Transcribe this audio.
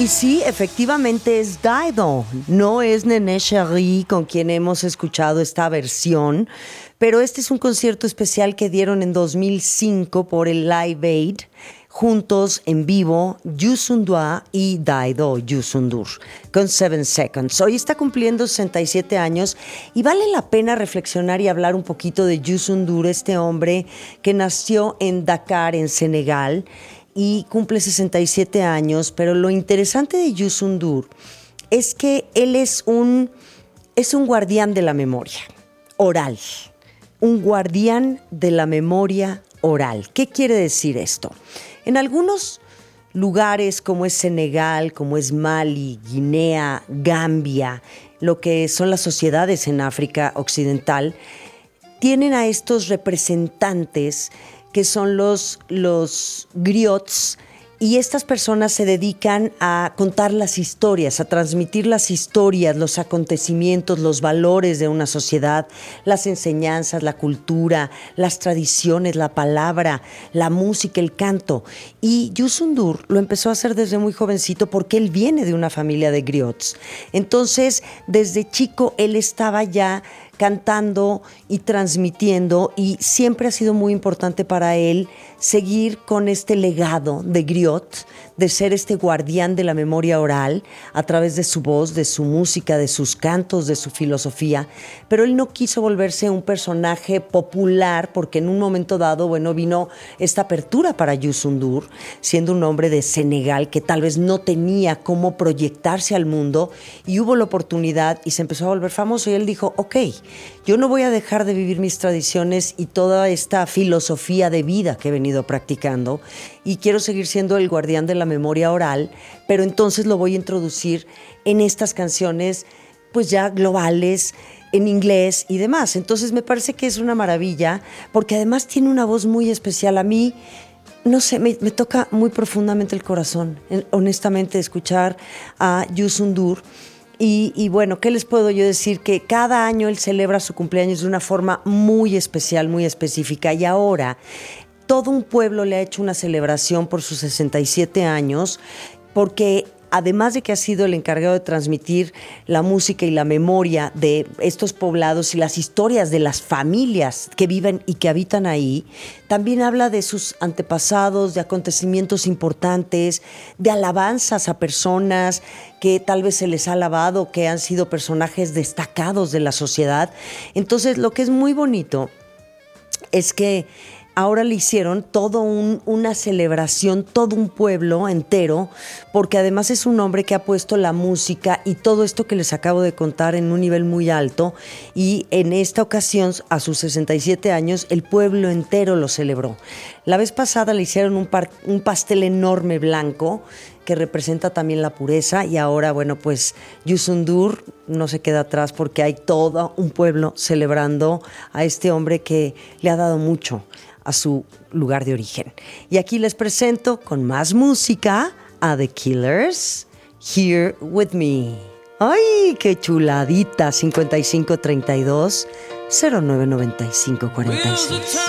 Y sí, efectivamente es Dido, no es Néné Chéri con quien hemos escuchado esta versión, pero este es un concierto especial que dieron en 2005 por el Live Aid, juntos en vivo, Youssou N'Dour y Dido Youssou N'Dour, con 7 Seconds. Hoy está cumpliendo 67 años y vale la pena reflexionar y hablar un poquito de Youssou N'Dour, este hombre que nació en Dakar, en Senegal, y cumple 67 años, pero lo interesante de Youssou N'Dour es que él es un guardián de la memoria oral, un guardián de la memoria oral. ¿Qué quiere decir esto? En algunos lugares como es Senegal, como es Mali, Guinea, Gambia, lo que son las sociedades en África Occidental, tienen a estos representantes que son los griots, y estas personas se dedican a contar las historias, a transmitir las historias, los acontecimientos, los valores de una sociedad, las enseñanzas, la cultura, las tradiciones, la palabra, la música, el canto. Y Youssou N'Dour lo empezó a hacer desde muy jovencito porque él viene de una familia de griots. Entonces, desde chico él estaba ya cantando y transmitiendo, y siempre ha sido muy importante para él seguir con este legado de griot, de ser este guardián de la memoria oral a través de su voz, de su música, de sus cantos, de su filosofía. Pero él no quiso volverse un personaje popular porque en un momento dado, bueno, vino esta apertura para Youssou N'Dour, siendo un hombre de Senegal que tal vez no tenía cómo proyectarse al mundo, y hubo la oportunidad y se empezó a volver famoso, y él dijo, ok, yo no voy a dejar de vivir mis tradiciones y toda esta filosofía de vida que he venido practicando, y quiero seguir siendo el guardián de la memoria oral, pero entonces lo voy a introducir en estas canciones pues ya globales, en inglés y demás. Entonces me parece que es una maravilla, porque además tiene una voz muy especial. A mí, no sé, me toca muy profundamente el corazón, honestamente, escuchar a Youssou N'Dour. Y bueno, ¿qué les puedo yo decir? Que cada año él celebra su cumpleaños de una forma muy especial, muy específica, y ahora todo un pueblo le ha hecho una celebración por sus 67 años, porque además de que ha sido el encargado de transmitir la música y la memoria de estos poblados y las historias de las familias que viven y que habitan ahí, también habla de sus antepasados, de acontecimientos importantes, de alabanzas a personas que tal vez se les ha alabado, que han sido personajes destacados de la sociedad. Entonces, lo que es muy bonito es que ahora le hicieron una celebración, todo un pueblo entero, porque además es un hombre que ha puesto la música y todo esto que les acabo de contar en un nivel muy alto, y en esta ocasión, a sus 67 años, el pueblo entero lo celebró. La vez pasada le hicieron un pastel enorme blanco que representa también la pureza, y ahora, bueno, pues Youssou N'Dour no se queda atrás porque hay todo un pueblo celebrando a este hombre que le ha dado mucho a su lugar de origen. Y aquí les presento con más música a The Killers, Here With Me. ¡Ay, qué chuladita! 5532 0995 46.